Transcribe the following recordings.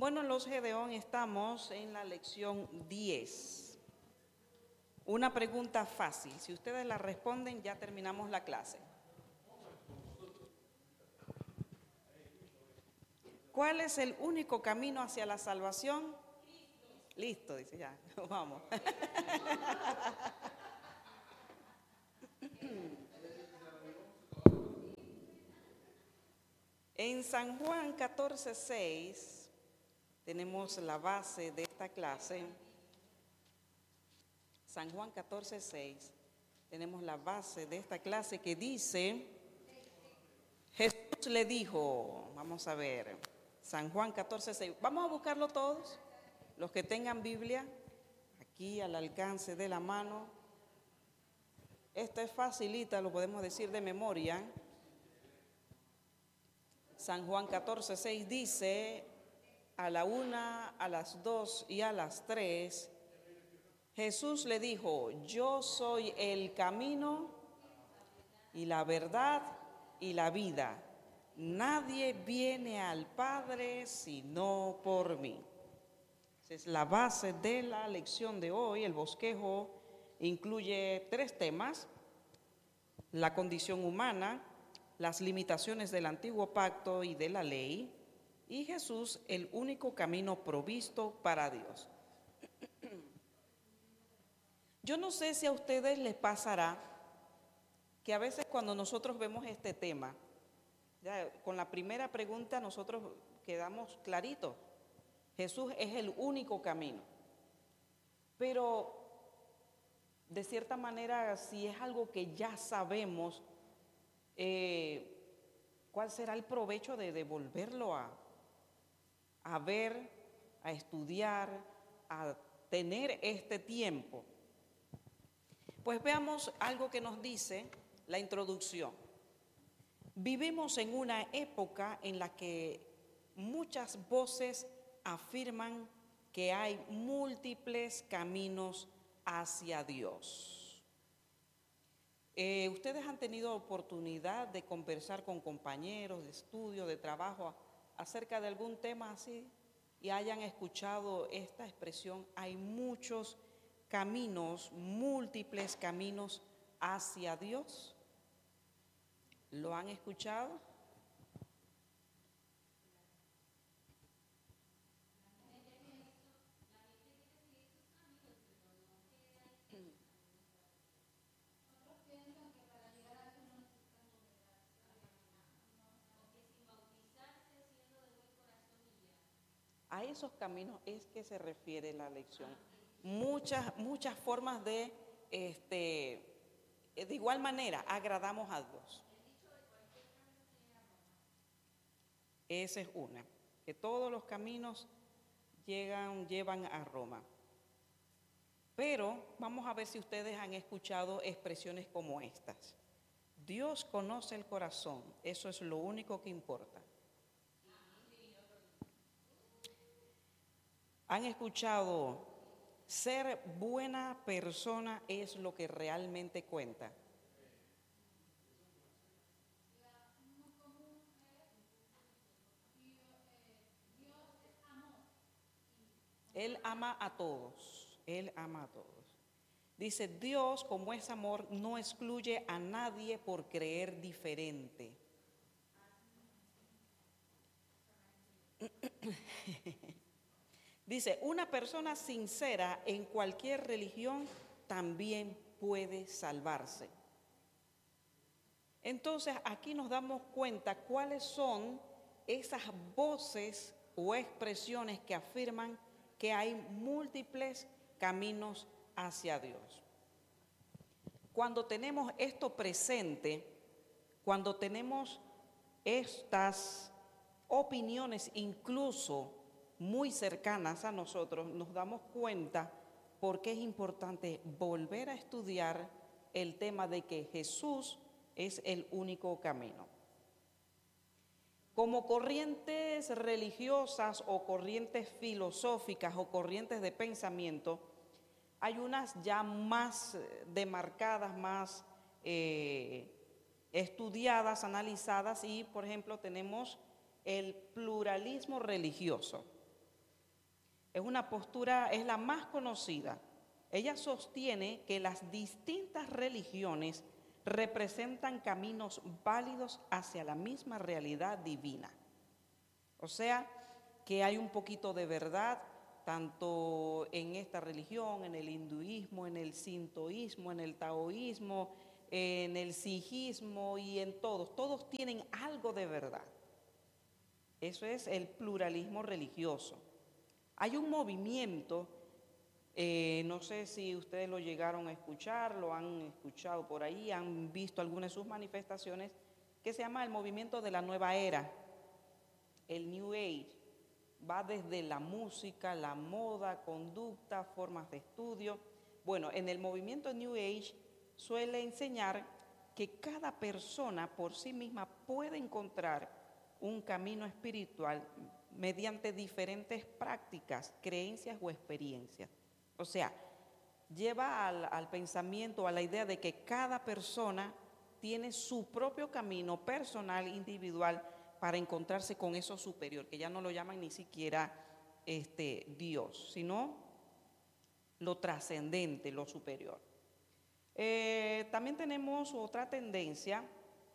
Bueno, los Gedeón estamos en la lección 10. Una pregunta fácil. Si ustedes la responden, ya terminamos la clase. ¿Cuál es el único camino hacia la salvación? Listo, dice ya. Vamos. En San Juan 14:6 tenemos la base de esta clase. San Juan 14:6 tenemos la base de esta clase que dice, Jesús le dijo, vamos a ver, San Juan 14:6, vamos a buscarlo todos, los que tengan Biblia, aquí al alcance de la mano. Esta es facilita, lo podemos decir de memoria. San Juan 14:6 dice, a la 1, a las 2 y a las 3, Jesús le dijo, yo soy el camino y la verdad y la vida. Nadie viene al Padre sino por mí. Esa es la base de la lección de hoy. El bosquejo incluye 3 temas: la condición humana, las limitaciones del antiguo pacto y de la ley, y Jesús, el único camino provisto para Dios. Yo no sé si a ustedes les pasará que a veces cuando nosotros vemos este tema, ya con la primera pregunta nosotros quedamos claritos. Jesús es el único camino. Pero de cierta manera, si es algo que ya sabemos, ¿cuál será el provecho de volverlo a ver, a estudiar, a tener este tiempo? Pues veamos algo que nos dice la introducción. Vivimos en una época en la que muchas voces afirman que hay múltiples caminos hacia Dios. ¿Ustedes han tenido oportunidad de conversar con compañeros de estudio, de trabajo, acerca de algún tema así y hayan escuchado esta expresión? Hay muchos caminos, múltiples caminos hacia Dios. ¿Lo han escuchado? A esos caminos es que se refiere la lección. Muchas formas de igual manera, agradamos a Dios. Esa es una, que todos los caminos llevan a Roma. Pero vamos a ver si ustedes han escuchado expresiones como estas. Dios conoce el corazón, eso es lo único que importa. ¿Han escuchado? Ser buena persona es lo que realmente cuenta. Él ama a todos, Él ama a todos. Dice, Dios, como es amor, no excluye a nadie por creer diferente. Dice, una persona sincera en cualquier religión también puede salvarse. Entonces, aquí nos damos cuenta cuáles son esas voces o expresiones que afirman que hay múltiples caminos hacia Dios. Cuando tenemos esto presente, cuando tenemos estas opiniones incluso muy cercanas a nosotros, nos damos cuenta por qué es importante volver a estudiar el tema de que Jesús es el único camino. Como corrientes religiosas o corrientes filosóficas o corrientes de pensamiento, hay unas ya más demarcadas, más estudiadas, analizadas, y por ejemplo tenemos el pluralismo religioso. Es una postura, es la más conocida. Ella sostiene que las distintas religiones representan caminos válidos hacia la misma realidad divina. O sea, que hay un poquito de verdad tanto en esta religión, en el hinduismo, en el sintoísmo, en el taoísmo, en el sijismo y en todos. Todos tienen algo de verdad. Eso es el pluralismo religioso. Hay un movimiento, no sé si ustedes lo llegaron a escuchar, lo han escuchado por ahí, han visto algunas de sus manifestaciones, que se llama el movimiento de la nueva era, el New Age. Va desde la música, la moda, conducta, formas de estudio. Bueno, en el movimiento New Age suele enseñar que cada persona por sí misma puede encontrar un camino espiritual mediante diferentes prácticas, creencias o experiencias. O sea, lleva al pensamiento, a la idea de que cada persona tiene su propio camino personal, individual, para encontrarse con eso superior, que ya no lo llaman ni siquiera Dios, sino lo trascendente, lo superior. También tenemos otra tendencia,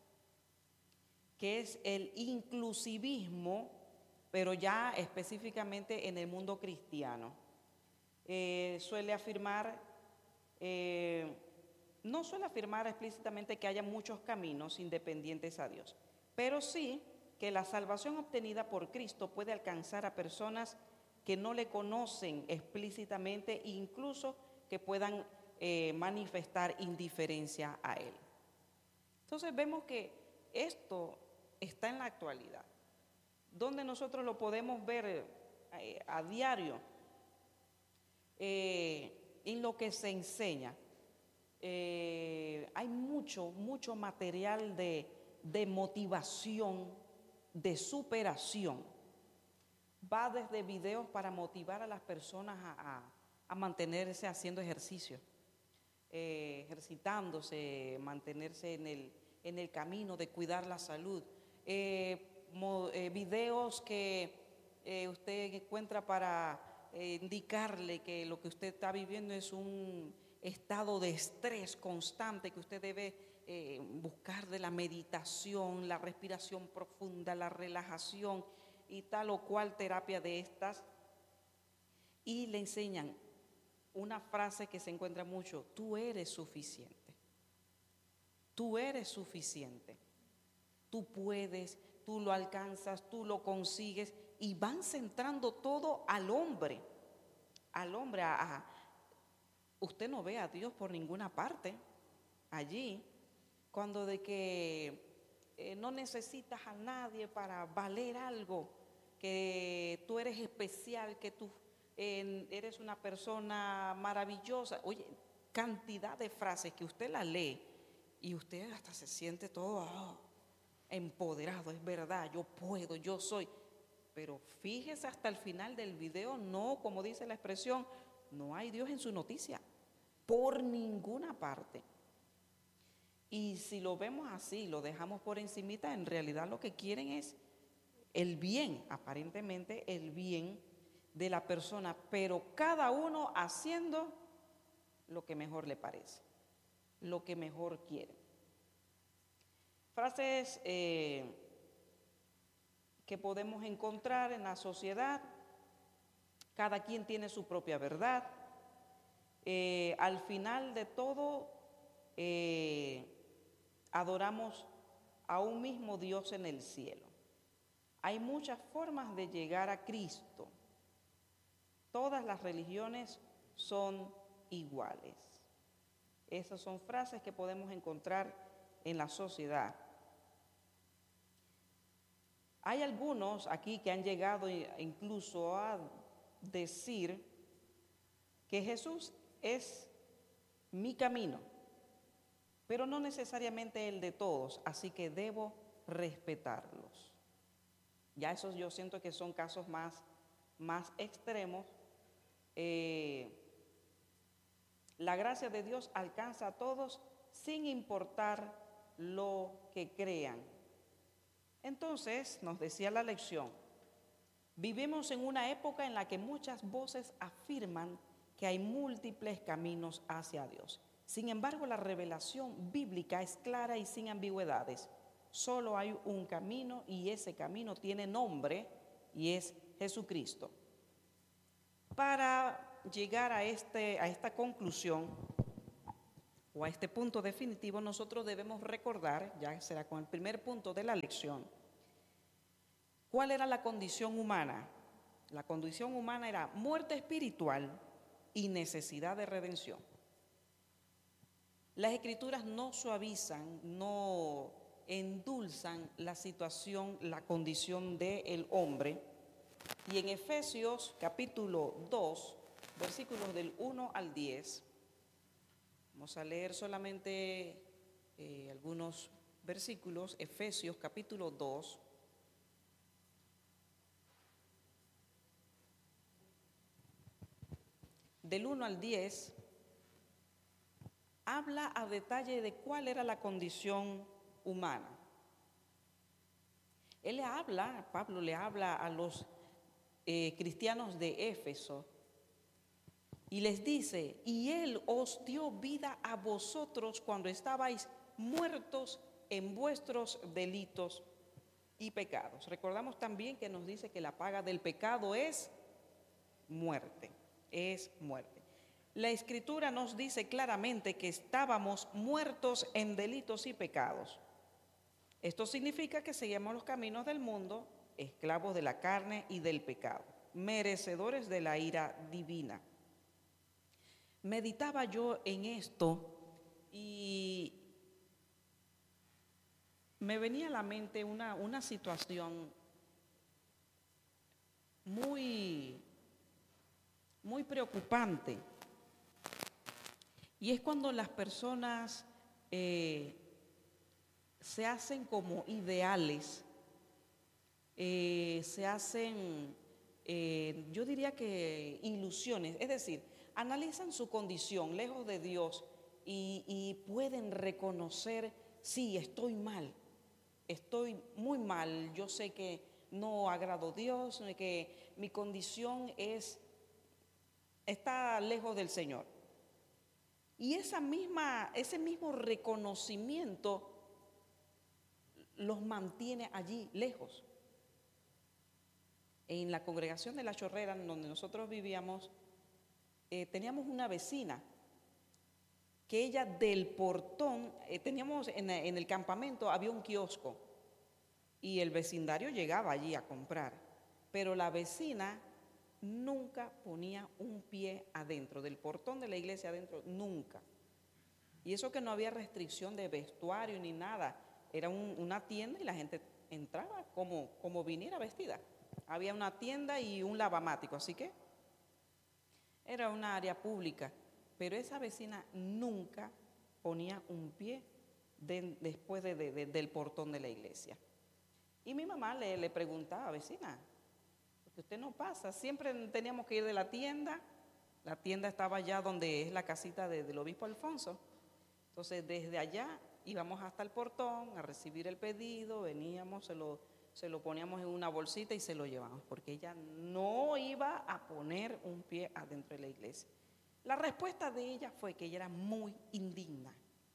que es el inclusivismo, pero ya específicamente en el mundo cristiano. Suele afirmar, no suele afirmar explícitamente que haya muchos caminos independientes a Dios, pero sí que la salvación obtenida por Cristo puede alcanzar a personas que no le conocen explícitamente e incluso que puedan manifestar indiferencia a Él. Entonces vemos que esto está en la actualidad, donde nosotros lo podemos ver a diario en lo que se enseña. Hay mucho material de motivación, de superación. Va desde videos para motivar a las personas a mantenerse haciendo ejercicio, ejercitándose, mantenerse en el camino de cuidar la salud. Videos que usted encuentra para indicarle que lo que usted está viviendo es un estado de estrés constante, que usted debe buscar de la meditación, la respiración profunda, la relajación y tal o cual terapia de estas. Y le enseñan una frase que se encuentra mucho: tú eres suficiente, tú eres suficiente, tú puedes, tú lo alcanzas, tú lo consigues, y van centrando todo al hombre, usted no ve a Dios por ninguna parte allí, cuando de que no necesitas a nadie para valer algo, que tú eres especial, que tú eres una persona maravillosa. Oye, cantidad de frases que usted la lee y usted hasta se siente todo empoderado, es verdad, yo puedo, yo soy. Pero fíjese hasta el final del video, no, como dice la expresión, no hay Dios en su noticia, por ninguna parte. Y si lo vemos así, lo dejamos por encimita, en realidad lo que quieren es el bien, aparentemente el bien de la persona, pero cada uno haciendo lo que mejor le parece, lo que mejor quiere. Frases que podemos encontrar en la sociedad: cada quien tiene su propia verdad, al final de todo adoramos a un mismo Dios en el cielo. Hay muchas formas de llegar a Cristo. Todas las religiones son iguales. Esas son frases que podemos encontrar en la sociedad. Hay algunos aquí que han llegado incluso a decir que Jesús es mi camino, pero no necesariamente el de todos, así que debo respetarlos. Ya esos yo siento que son casos más extremos. La gracia de Dios alcanza a todos sin importar lo que crean. Entonces, nos decía la lección, Vivimos en una época en la que muchas voces afirman que hay múltiples caminos hacia Dios. Sin embargo, la revelación bíblica es clara y sin ambigüedades. Solo hay un camino y ese camino tiene nombre y es Jesucristo. Para llegar a esta conclusión o a este punto definitivo, nosotros debemos recordar, ya será con el primer punto de la lección, ¿cuál era la condición humana? La condición humana era muerte espiritual y necesidad de redención. Las Escrituras no suavizan, no endulzan la situación, la condición del hombre. Y en Efesios capítulo 2, versículos del 1 al 10, vamos a leer solamente algunos versículos. Efesios capítulo 2, del 1 al 10, habla a detalle de cuál era la condición humana. Pablo le habla a los cristianos de Éfeso y les dice: y Él os dio vida a vosotros cuando estabais muertos en vuestros delitos y pecados. Recordamos también que nos dice que la paga del pecado es muerte, es muerte. La Escritura nos dice claramente que estábamos muertos en delitos y pecados. Esto significa que seguíamos los caminos del mundo, esclavos de la carne y del pecado, merecedores de la ira divina. Meditaba yo en esto y me venía a la mente una situación muy preocupante. Y es cuando las personas se hacen como ideales, se hacen, yo diría que ilusiones, es decir, analizan su condición lejos de Dios y pueden reconocer: sí, estoy mal, estoy muy mal, yo sé que no agrado a Dios, que mi condición está lejos del Señor. Y ese mismo reconocimiento los mantiene allí lejos. En la congregación de La Chorrera, donde nosotros vivíamos, teníamos una vecina que ella del portón, teníamos en el campamento había un kiosco y el vecindario llegaba allí a comprar, pero la vecina nunca ponía un pie adentro del portón de la iglesia, adentro, nunca. Y eso que no había restricción de vestuario ni nada, era una tienda y la gente entraba como viniera vestida. Había una tienda y un lavamático, así que era una área pública, pero esa vecina nunca ponía un pie después del portón de la iglesia. Y mi mamá le preguntaba: vecina, porque usted no pasa, siempre teníamos que ir de la tienda estaba allá donde es la casita del obispo Alfonso, entonces desde allá íbamos hasta el portón a recibir el pedido, veníamos, se lo poníamos en una bolsita y se lo llevamos, porque ella no iba a poner un pie adentro de la iglesia. La respuesta de ella fue que ella era muy indigna.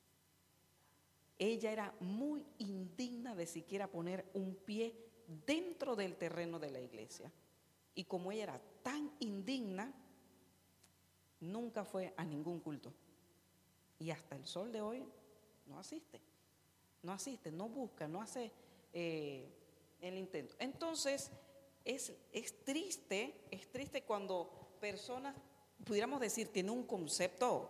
Ella era muy indigna de siquiera poner un pie dentro del terreno de la iglesia. Y como ella era tan indigna, nunca fue a ningún culto. Y hasta el sol de hoy no asiste, no busca, no hace el intento. Entonces, es triste cuando personas, pudiéramos decir, tienen un concepto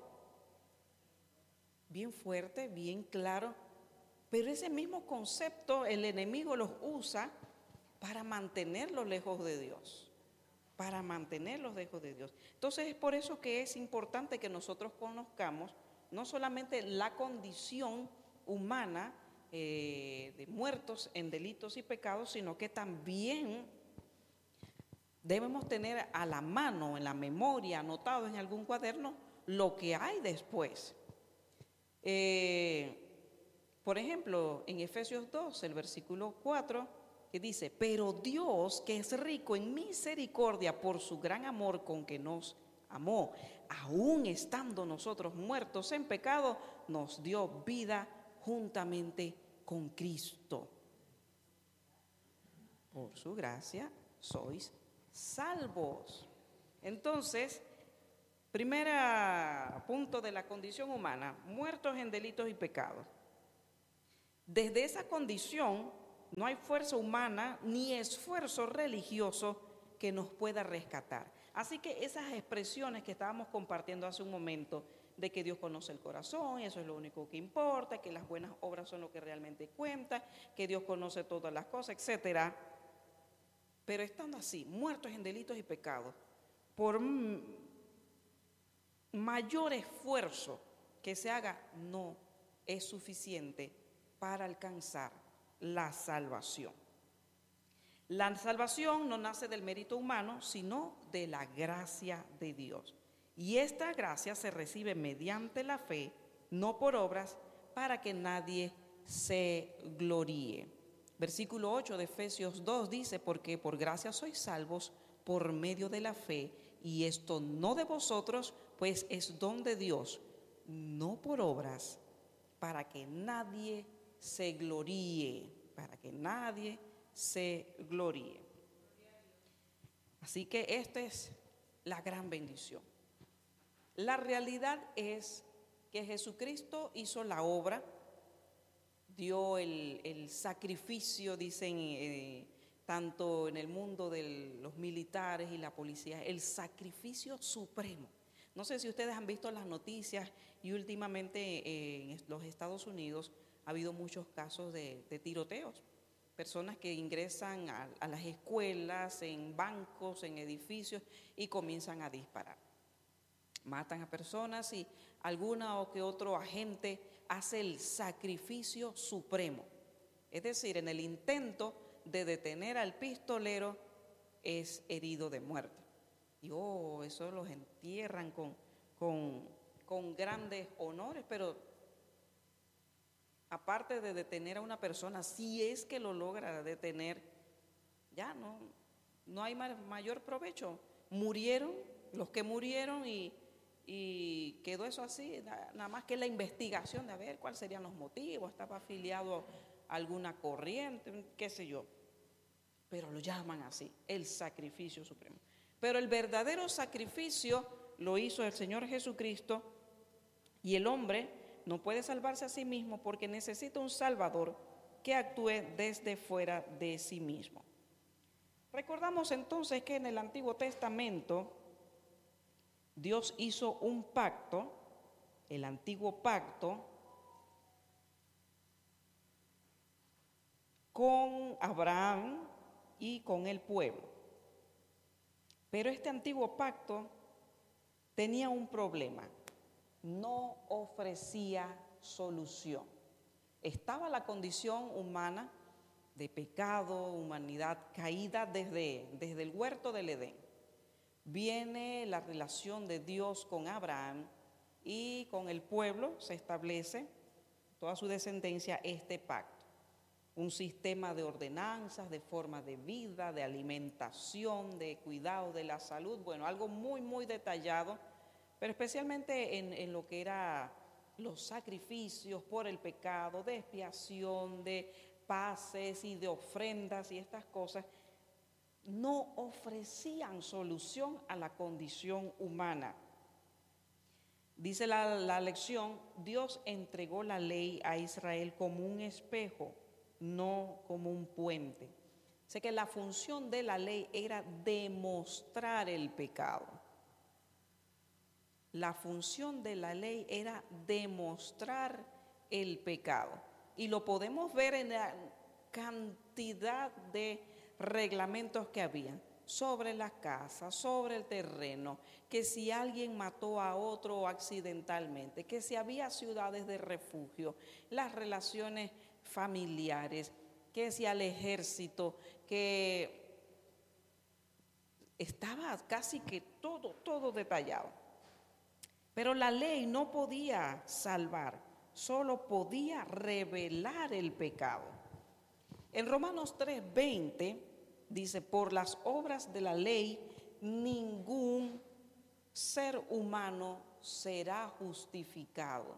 bien fuerte, bien claro, pero ese mismo concepto el enemigo los usa para mantenerlos lejos de Dios. Entonces es por eso que es importante que nosotros conozcamos no solamente la condición humana de muertos en delitos y pecados, sino que también debemos tener a la mano, en la memoria, anotado en algún cuaderno, lo que hay después. Por ejemplo, en Efesios 2, el versículo 4, que dice, pero Dios, que es rico en misericordia por su gran amor con que nos amó, aún estando nosotros muertos en pecado, nos dio vida juntamente con Cristo. Por su gracia sois salvos. Entonces, primer punto de la condición humana, muertos en delitos y pecados. Desde esa condición no hay fuerza humana ni esfuerzo religioso que nos pueda rescatar. Así que esas expresiones que estábamos compartiendo hace un momento, de que Dios conoce el corazón, eso es lo único que importa, que las buenas obras son lo que realmente cuenta, que Dios conoce todas las cosas, etcétera. Pero estando así, muertos en delitos y pecados, por mayor esfuerzo que se haga, no es suficiente para alcanzar la salvación. La salvación no nace del mérito humano, sino de la gracia de Dios. Y esta gracia se recibe mediante la fe, no por obras, para que nadie se gloríe. Versículo 8 de Efesios 2 dice, porque por gracia sois salvos por medio de la fe, y esto no de vosotros, pues es don de Dios, no por obras, para que nadie se gloríe, para que nadie se gloríe. Así que esta es la gran bendición. La realidad es que Jesucristo hizo la obra, dio el sacrificio, dicen tanto en el mundo de los militares y la policía, el sacrificio supremo. No sé si ustedes han visto las noticias y últimamente en los Estados Unidos ha habido muchos casos de tiroteos. Personas que ingresan a las escuelas, en bancos, en edificios y comienzan a disparar. Matan a personas y alguna o que otro agente hace el sacrificio supremo. Es decir, en el intento de detener al pistolero es herido de muerte. Y eso los entierran con grandes honores, pero aparte de detener a una persona, si es que lo logra detener, ya no hay mayor provecho. Murieron los que murieron y quedó eso así, nada más que la investigación de a ver cuáles serían los motivos, estaba afiliado a alguna corriente, qué sé yo, pero lo llaman así, el sacrificio supremo. Pero el verdadero sacrificio lo hizo el Señor Jesucristo, y el hombre no puede salvarse a sí mismo porque necesita un Salvador que actúe desde fuera de sí mismo. Recordamos entonces que en el Antiguo Testamento Dios hizo un pacto, el antiguo pacto, con Abraham y con el pueblo. Pero este antiguo pacto tenía un problema, no ofrecía solución. Estaba la condición humana de pecado, humanidad caída desde el huerto del Edén. Viene la relación de Dios con Abraham y con el pueblo se establece, toda su descendencia, este pacto. Un sistema de ordenanzas, de forma de vida, de alimentación, de cuidado de la salud, bueno, algo muy, muy detallado, pero especialmente en lo que era los sacrificios por el pecado, de expiación, de paces y de ofrendas y estas cosas, no ofrecían solución a la condición humana. Dice la lección, Dios entregó la ley a Israel como un espejo, no como un puente. Sé que la función de la ley era demostrar el pecado. La función de la ley era demostrar el pecado. Y lo podemos ver en la cantidad de reglamentos que había sobre la casa, sobre el terreno, que si alguien mató a otro accidentalmente, que si había ciudades de refugio, las relaciones familiares, que si al ejército, que estaba casi que todo detallado. Pero la ley no podía salvar, solo podía revelar el pecado. En Romanos 3:20 dice, por las obras de la ley, ningún ser humano será justificado.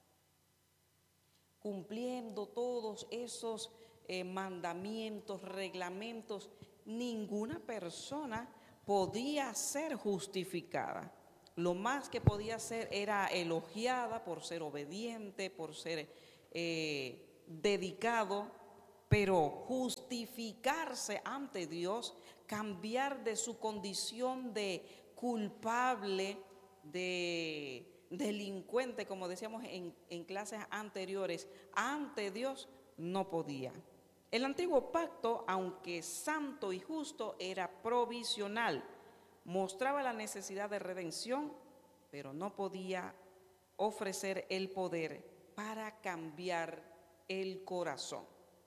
Cumpliendo todos esos mandamientos, reglamentos, ninguna persona podía ser justificada. Lo más que podía ser era elogiada por ser obediente, por ser dedicado, pero justificarse ante Dios, cambiar de su condición de culpable, de delincuente, como decíamos en clases anteriores, ante Dios no podía. El antiguo pacto, aunque santo y justo, era provisional, mostraba la necesidad de redención, pero no podía ofrecer el poder para cambiar el corazón.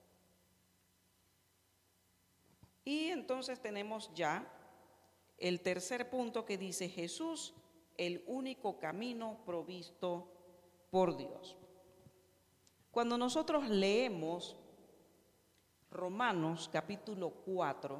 Y entonces tenemos ya el tercer punto que dice Jesús, el único camino provisto por Dios. Cuando nosotros leemos Romanos capítulo 4,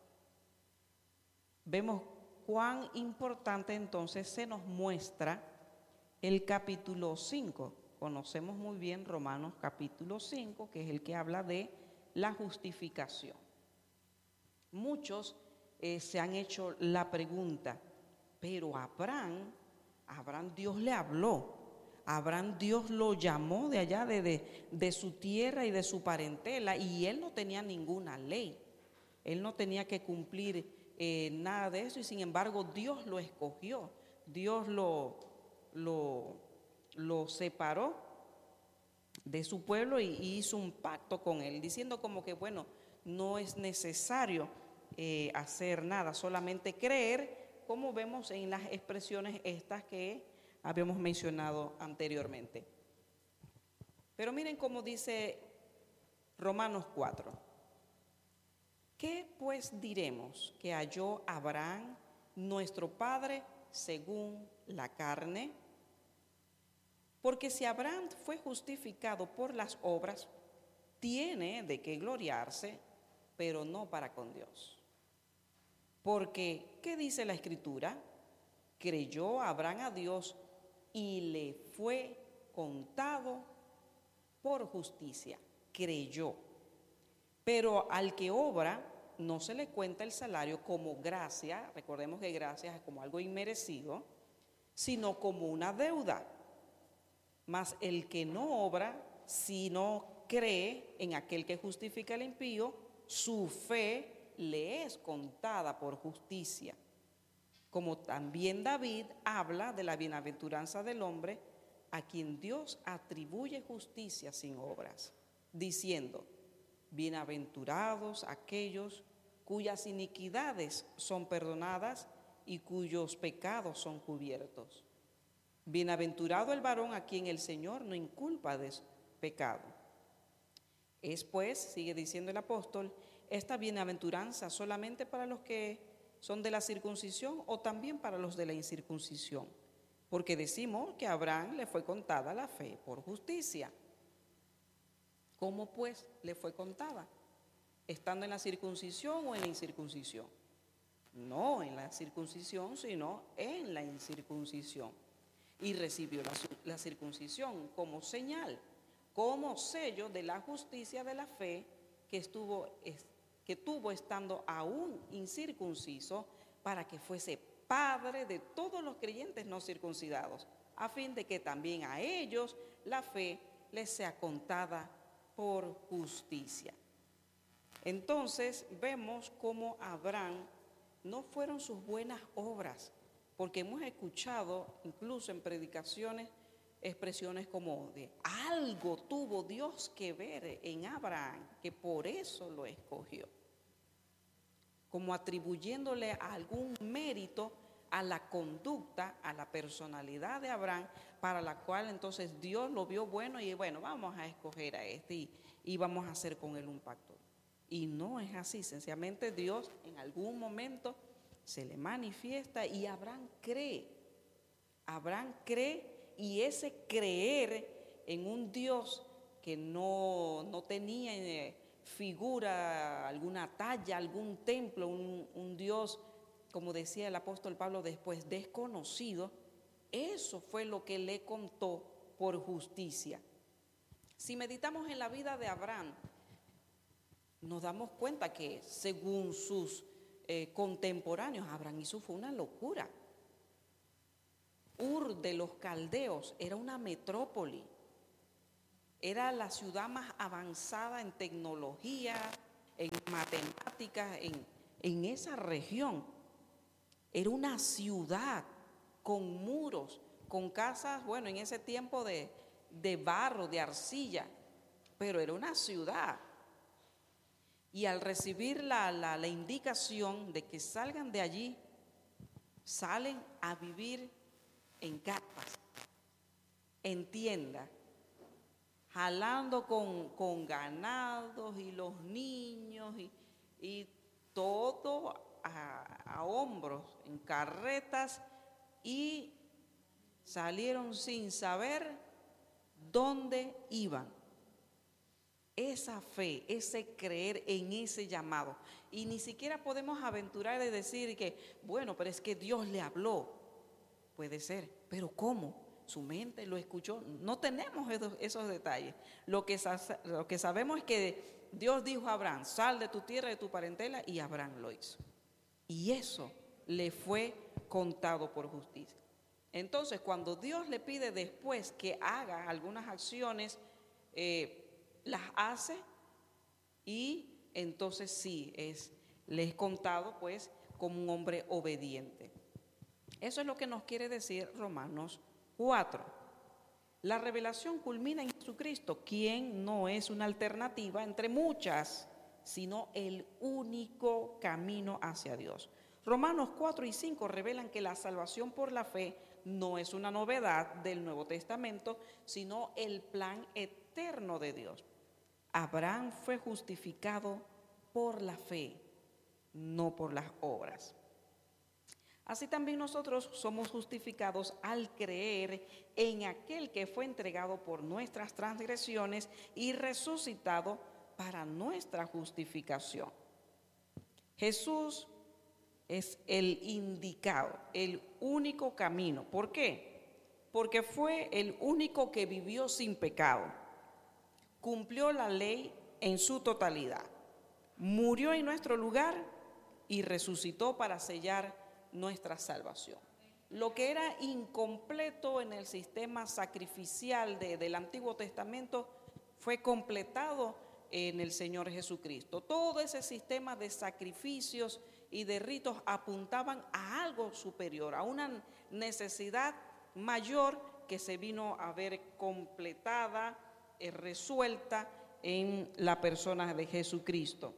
vemos cuán importante entonces se nos muestra el capítulo 5. Conocemos muy bien Romanos capítulo 5, que es el que habla de la justificación. Muchos se han hecho la pregunta, pero Abraham Dios le habló, Abraham Dios lo llamó de allá de su tierra y de su parentela, y él no tenía ninguna ley, él no tenía que cumplir nada de eso, y sin embargo Dios lo escogió, Dios lo separó de su pueblo y hizo un pacto con él, diciendo como que bueno, no es necesario hacer nada, solamente creer, como vemos en las expresiones estas que habíamos mencionado anteriormente. Pero miren cómo dice Romanos 4. ¿Qué pues diremos que halló Abraham, nuestro padre, según la carne? Porque si Abraham fue justificado por las obras, tiene de qué gloriarse, pero no para con Dios. Porque, ¿qué dice la Escritura? Creyó Abraham a Dios y le fue contado por justicia. Creyó. Pero al que obra, no se le cuenta el salario como gracia, recordemos que gracia es como algo inmerecido, sino como una deuda. Mas el que no obra, sino cree en aquel que justifica al impío, su fe le es contada por justicia. Como también David habla de la bienaventuranza del hombre a quien Dios atribuye justicia sin obras, diciendo, bienaventurados aquellos cuyas iniquidades son perdonadas y cuyos pecados son cubiertos. Bienaventurado el varón a quien el Señor no inculpa de pecado. Es pues, sigue diciendo el apóstol, esta bienaventuranza solamente para los que son de la circuncisión o también para los de la incircuncisión, porque decimos que a Abraham le fue contada la fe por justicia. ¿Cómo pues le fue contada? ¿Estando en la circuncisión o en la incircuncisión? No en la circuncisión, sino en la incircuncisión. Y recibió la circuncisión como señal, como sello de la justicia de la fe que tuvo estando aún incircunciso, para que fuese padre de todos los creyentes no circuncidados, a fin de que también a ellos la fe les sea contada por justicia. Entonces vemos cómo Abraham no fueron sus buenas obras, porque hemos escuchado incluso en predicaciones expresiones como de algo tuvo Dios que ver en Abraham, que por eso lo escogió, como atribuyéndole algún mérito a la conducta, a la personalidad de Abraham, para la cual entonces Dios lo vio bueno y bueno, vamos a escoger a este y vamos a hacer con él un pacto. Y no es así, sencillamente Dios en algún momento se le manifiesta y Abraham cree, y ese creer en un Dios que no tenía figura, alguna talla, algún templo, un Dios, como decía el apóstol Pablo después, desconocido. Eso fue lo que le contó por justicia. Si meditamos en la vida de Abraham, nos damos cuenta que según sus contemporáneos, Abraham hizo fue una locura. Ur de los Caldeos era una metrópoli, era la ciudad más avanzada en tecnología, en matemáticas, en esa región. Era una ciudad con muros, con casas, bueno, en ese tiempo de barro, de arcilla, pero era una ciudad. Y al recibir la indicación de que salgan de allí, salen a vivir en carpas, en tiendas, jalando con ganados y los niños y todo a hombros, en carretas, y salieron sin saber dónde iban. Esa fe, ese creer en ese llamado. Y ni siquiera podemos aventurar de decir que, bueno, pero es que Dios le habló. Puede ser, pero ¿cómo? Su mente lo escuchó. No tenemos esos detalles. Lo que sabemos es que Dios dijo a Abraham, sal de tu tierra, de tu parentela, y Abraham lo hizo. Y eso le fue contado por justicia. Entonces, cuando Dios le pide después que haga algunas acciones, las hace, y entonces sí, le es contado pues como un hombre obediente. Eso es lo que nos quiere decir Romanos 4. La revelación culmina en Jesucristo, quien no es una alternativa entre muchas, sino el único camino hacia Dios. Romanos 4 y 5 revelan que la salvación por la fe no es una novedad del Nuevo Testamento, sino el plan eterno de Dios. Abraham fue justificado por la fe, no por las obras. Así también nosotros somos justificados al creer en aquel que fue entregado por nuestras transgresiones y resucitado para nuestra justificación. Jesús es el indicado, el único camino. ¿Por qué? Porque fue el único que vivió sin pecado, cumplió la ley en su totalidad, murió en nuestro lugar y resucitó para sellar nuestra salvación. Lo que era incompleto en el sistema sacrificial del Antiguo Testamento fue completado en el Señor Jesucristo. Todo ese sistema de sacrificios y de ritos apuntaban a algo superior, a una necesidad mayor que se vino a ver completada, resuelta en la persona de Jesucristo.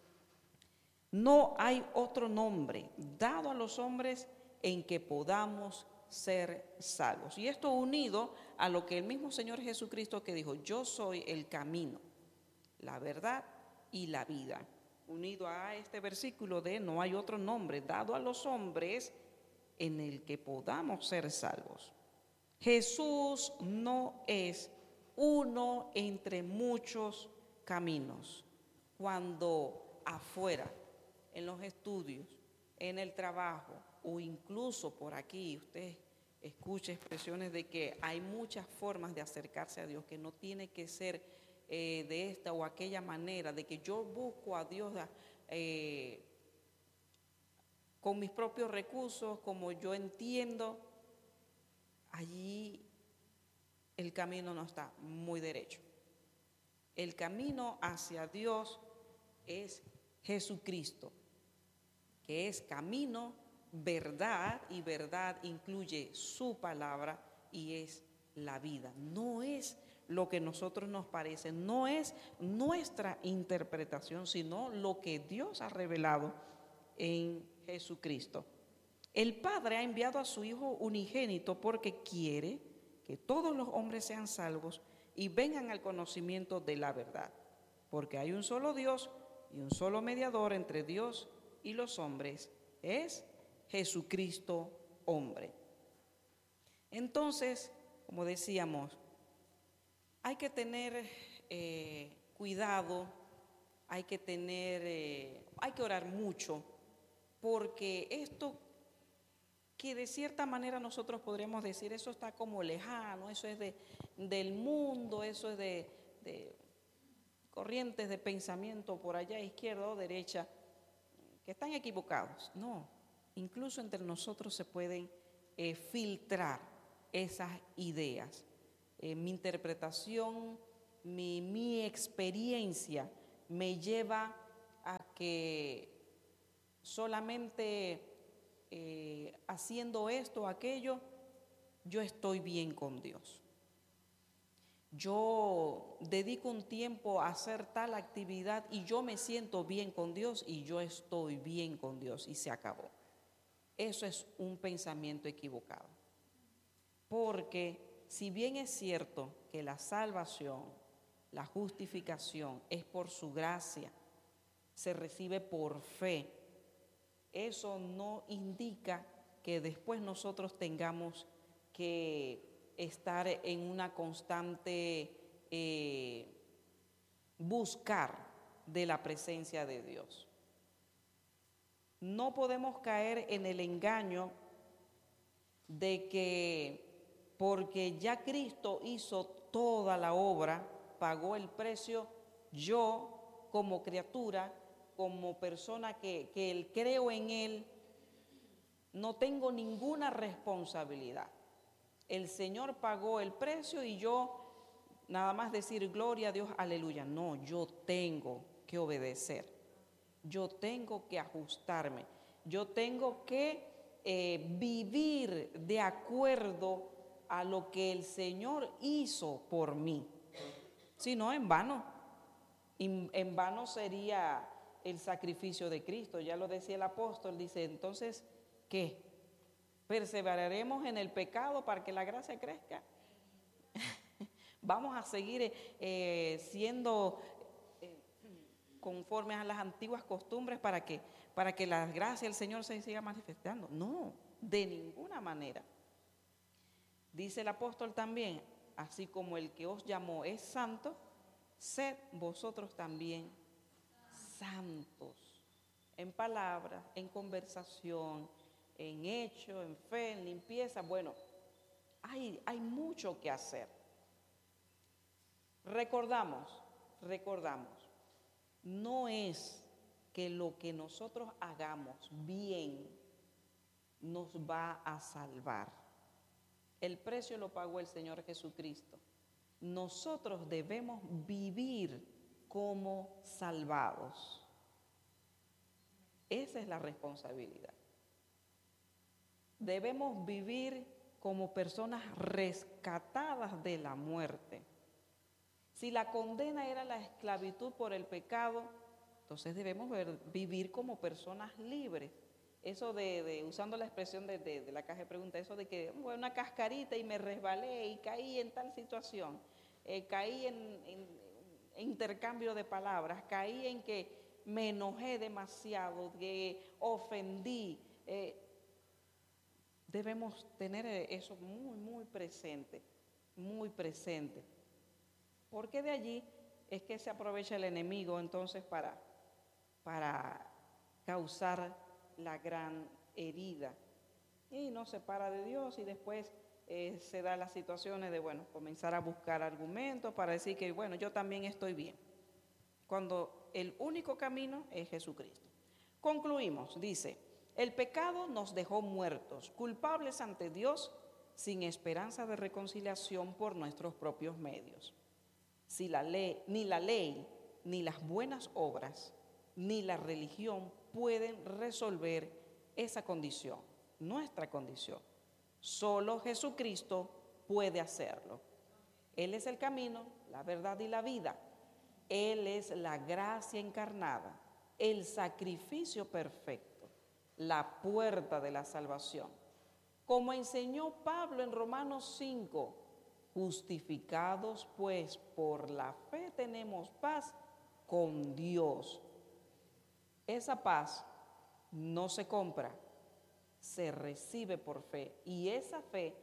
No hay otro nombre dado a los hombres en que podamos ser salvos. Y esto unido a lo que el mismo Señor Jesucristo que dijo, yo soy el camino, la verdad y la vida. Unido a este versículo de no hay otro nombre dado a los hombres en el que podamos ser salvos. Jesús no es uno entre muchos caminos. Cuando afuera, en los estudios, en el trabajo o incluso por aquí usted escucha expresiones de que hay muchas formas de acercarse a Dios, que no tiene que ser de esta o aquella manera, de que yo busco a Dios con mis propios recursos, como yo entiendo, allí el camino no está muy derecho. El camino hacia Dios es Jesucristo, que es camino, verdad, y verdad incluye su palabra y es la vida. No es lo que a nosotros nos parece, no es nuestra interpretación, sino lo que Dios ha revelado en Jesucristo. El Padre ha enviado a su Hijo unigénito porque quiere que todos los hombres sean salvos y vengan al conocimiento de la verdad, porque hay un solo Dios y un solo mediador entre Dios y los hombres, es Jesucristo hombre. Entonces, como decíamos, hay que tener cuidado hay que hay que orar mucho, porque esto que de cierta manera nosotros podríamos decir, eso está como lejano, eso es del mundo, eso es de corrientes de pensamiento por allá, izquierda o derecha, que están equivocados. No, incluso entre nosotros se pueden filtrar esas ideas. Mi interpretación, mi experiencia me lleva a que solamente haciendo esto o aquello, yo estoy bien con Dios. Yo dedico un tiempo a hacer tal actividad y yo me siento bien con Dios y yo estoy bien con Dios y se acabó. Eso es un pensamiento equivocado. Porque si bien es cierto que la salvación, la justificación es por su gracia, se recibe por fe, eso no indica que después nosotros tengamos que estar en una constante buscar de la presencia de Dios. No podemos caer en el engaño de que porque ya Cristo hizo toda la obra, pagó el precio, yo como criatura, como persona que él creo en Él, no tengo ninguna responsabilidad. El Señor pagó el precio y yo nada más decir gloria a Dios, aleluya. No, yo tengo que obedecer, yo tengo que ajustarme, yo tengo que vivir de acuerdo a lo que el Señor hizo por mí. Si no, en vano. En vano sería el sacrificio de Cristo. Ya lo decía el apóstol, dice, entonces, ¿qué? ¿Perseveraremos en el pecado para que la gracia crezca? ¿Vamos a seguir siendo conformes a las antiguas costumbres para que la gracia del Señor se siga manifestando? No, de ninguna manera. Dice el apóstol también, así como el que os llamó es santo, sed vosotros también santos, en palabra, en conversación, en hecho, en fe, en limpieza. Bueno, hay mucho que hacer. Recordamos, no es que lo que nosotros hagamos bien nos va a salvar. El precio lo pagó el Señor Jesucristo. Nosotros debemos vivir como salvados. Esa es la responsabilidad. Debemos vivir como personas rescatadas de la muerte. Si la condena era la esclavitud por el pecado, entonces debemos vivir como personas libres. Eso usando la expresión de la caja de preguntas, eso de que una cascarita y me resbalé y caí en tal situación, caí en intercambio de palabras, caí en que me enojé demasiado, que ofendí. Debemos tener eso muy, muy presente, muy presente. Porque de allí es que se aprovecha el enemigo entonces para causar la gran herida. Y nos separa de Dios y después se da las situaciones de, comenzar a buscar argumentos para decir que, yo también estoy bien. Cuando el único camino es Jesucristo. Concluimos, dice, el pecado nos dejó muertos, culpables ante Dios, sin esperanza de reconciliación por nuestros propios medios. Si ni la ley, ni las buenas obras, ni la religión pueden resolver esa condición, nuestra condición. Solo Jesucristo puede hacerlo. Él es el camino, la verdad y la vida. Él es la gracia encarnada, el sacrificio perfecto, la puerta de la salvación. Como enseñó Pablo en Romanos 5, justificados pues por la fe tenemos paz con Dios. Esa paz no se compra, se recibe por fe y esa fe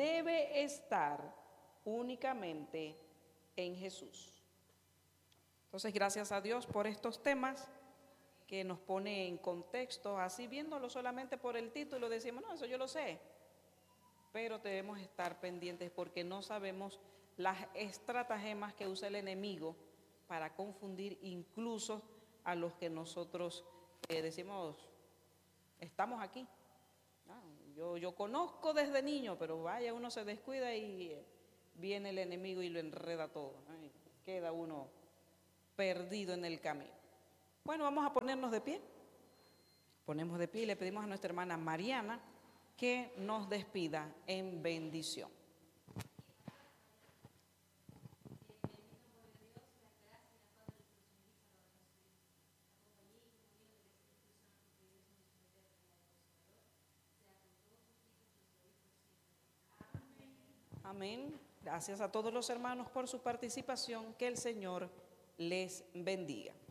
debe estar únicamente en Jesús. Entonces, gracias a Dios por estos temas que nos pone en contexto, así viéndolo solamente por el título, decimos, no, eso yo lo sé, pero debemos estar pendientes porque no sabemos las estratagemas que usa el enemigo para confundir incluso a los que nosotros decimos, estamos aquí. Yo conozco desde niño, pero vaya, uno se descuida y viene el enemigo y lo enreda todo, ¿no? Y queda uno perdido en el camino. Bueno, vamos a ponernos de pie. Ponemos de pie y le pedimos a nuestra hermana Mariana que nos despida en bendición. Amén. Gracias a todos los hermanos por su participación. Que el Señor les bendiga.